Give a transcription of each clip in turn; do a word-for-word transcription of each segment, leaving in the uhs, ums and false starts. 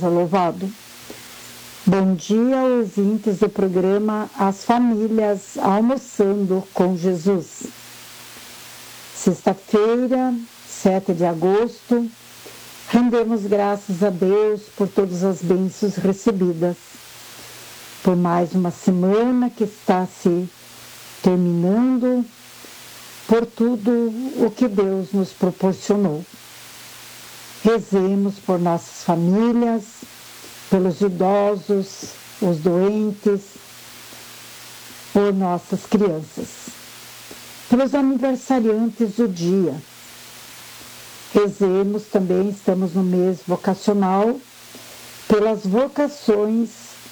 Louvado. Bom dia, ouvintes do programa As Famílias Almoçando com Jesus. Sexta-feira, sete de agosto, rendemos graças a Deus por todas as bênçãos recebidas, por mais uma semana que está se terminando, por tudo o que Deus nos proporcionou. Rezemos por nossas famílias, pelos idosos, os doentes, por nossas crianças, pelos aniversariantes do dia. Rezemos também, estamos no mês vocacional, pelas vocações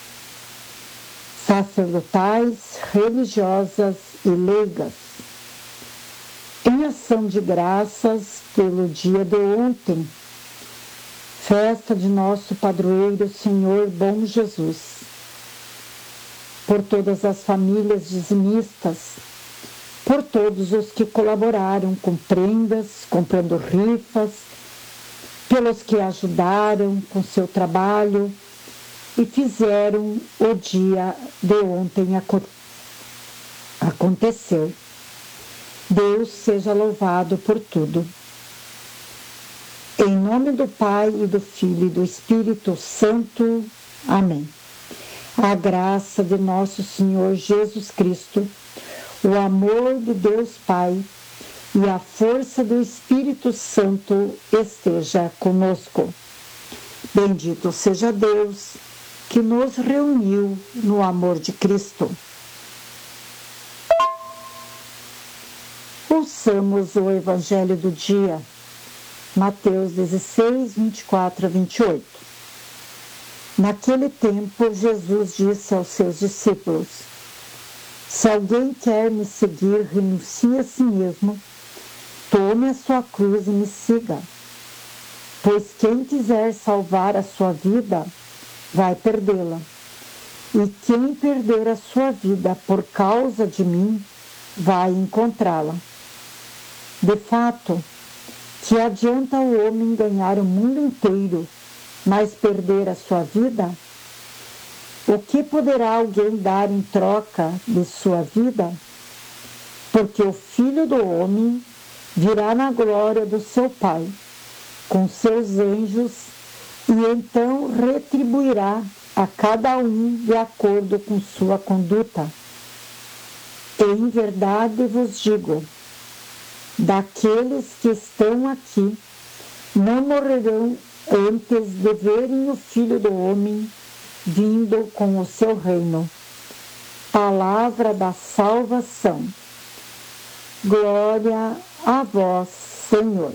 sacerdotais, religiosas e leigas. Em ação de graças pelo dia de ontem, festa de nosso padroeiro, Senhor Bom Jesus, por todas as famílias dizimistas, por todos os que colaboraram com prendas, comprando rifas, pelos que ajudaram com seu trabalho e fizeram o dia de ontem acontecer. Deus seja louvado por tudo. Em nome do Pai, e do Filho e do Espírito Santo. Amém. A graça de nosso Senhor Jesus Cristo, o amor de Deus Pai e a força do Espírito Santo esteja conosco. Bendito seja Deus que nos reuniu no amor de Cristo. Ouçamos o Evangelho do dia. Mateus dezesseis, vinte e quatro a vinte e oito. Naquele tempo, Jesus disse aos seus discípulos: se alguém quer me seguir, renuncie a si mesmo, tome a sua cruz e me siga. Pois quem quiser salvar a sua vida, vai perdê-la. E quem perder a sua vida por causa de mim, vai encontrá-la. De fato, que adianta o homem ganhar o mundo inteiro, mas perder a sua vida? O que poderá alguém dar em troca de sua vida? Porque o Filho do Homem virá na glória do seu Pai, com seus anjos, e então retribuirá a cada um de acordo com sua conduta. Em verdade vos digo, daqueles que estão aqui, não morrerão antes de verem o Filho do Homem vindo com o seu reino. Palavra da salvação. Glória a vós, Senhor.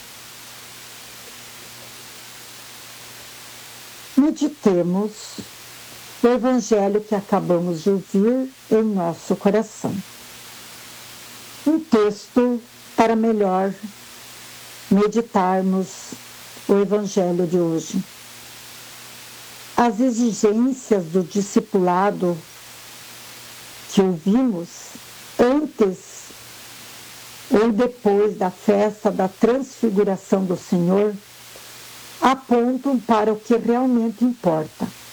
Meditemos o Evangelho que acabamos de ouvir em nosso coração. Um texto para melhor meditarmos o Evangelho de hoje. As exigências do discipulado que ouvimos antes ou depois da festa da transfiguração do Senhor apontam para o que realmente importa: